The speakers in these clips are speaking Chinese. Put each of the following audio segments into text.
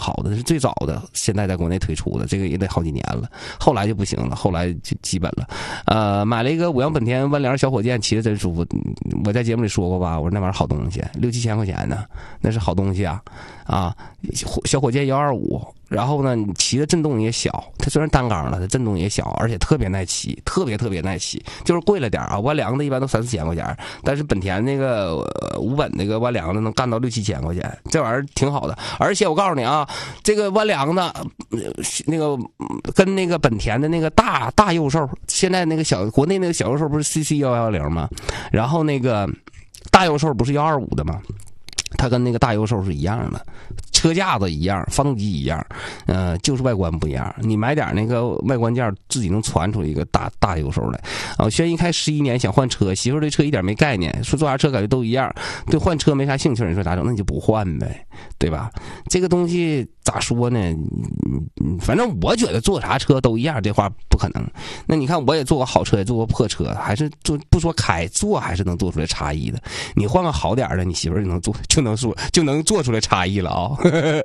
好的，是最早的，现在在国内推出的，这个也得好几年了。后来就不行了，后来就基本了。买了一个五羊本田弯梁小火箭，骑着真舒服。我在节目里说过吧，我说那玩意儿好东西，6、7千块钱呢，那是好东西啊！小火箭125。然后呢，你骑的震动也小，它虽然单缸了，它震动也小，而且特别耐骑，特别耐骑，就是贵了点啊。弯梁的一般都3、4千块钱，但是本田那个5本那个弯梁的能干到6、7千块钱，这玩意儿挺好的。而且我告诉你啊，这个弯梁的那个跟那个本田的那个大右兽，现在那个国内那个小右兽不是 CC110吗？然后那个大右兽不是125的吗？它跟那个大右兽是一样的，车架子一样，发动机一样，就是外观不一样。你买点那个外观件，自己能传出一个大右兽来。轩一开11年想换车，媳妇对车一点没概念，说做啥车感觉都一样，对换车没啥兴趣。你说咋整？那你就不换呗，对吧？这个东西咋说呢？反正我觉得做啥车都一样，这话不可能。那你看，我也坐过好车，也坐过破车，还是不说开做，还是能做出来差异的。你换个好点的，你媳妇就能做出来差异了啊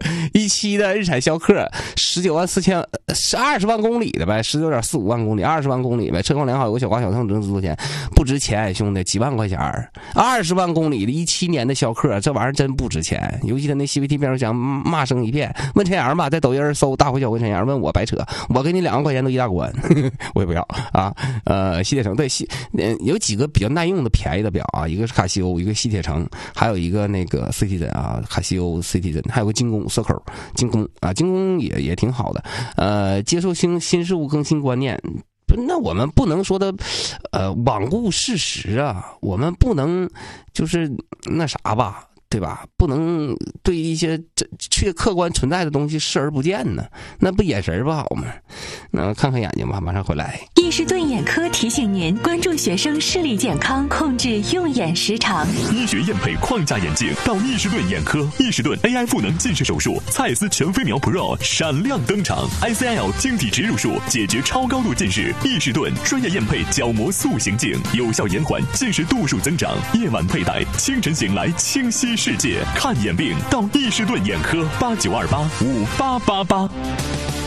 ！17的日产逍客，19万4千，20万公里的呗，19.45万公里，20万公里呗，车况良好，有个小刮小蹭，值多少钱？不值钱，兄弟，几万块钱，20万公里的17年的逍客，这玩意儿真不值钱。尤其他那 CVT 变速箱骂声一片。问陈阳吧，在抖音搜大回小问陈阳，问我白扯，我给你2万块钱都一大关，我也不要啊。西铁城对有几个比较耐用的便宜的表啊，一个是卡西欧，一个西铁城，还有一个那个 Citizen 啊，卡西欧 Citizen， 还有个精工 Circle 精工啊，精工也挺好的。接受新事物更新观念。那我们不能说的，罔顾事实啊，我们不能就是那啥吧。对吧？不能对一些确客观存在的东西视而不见呢，那不眼神不好吗？那看看眼睛吧，马上回来。 易士顿眼科提醒您关注学生视力健康，控制用眼时长。 医学验配框架眼镜到易士顿眼科，易士顿 AI 赋能近视手术，蔡司全飞秒 Pro 闪亮登场 ，ICL 晶体植入术解决超高度近视，易士顿专业验配角膜塑形镜，有效延缓近视度数增长，夜晚佩戴，清晨醒来清晰世界，看眼病到易士顿眼科，89285888。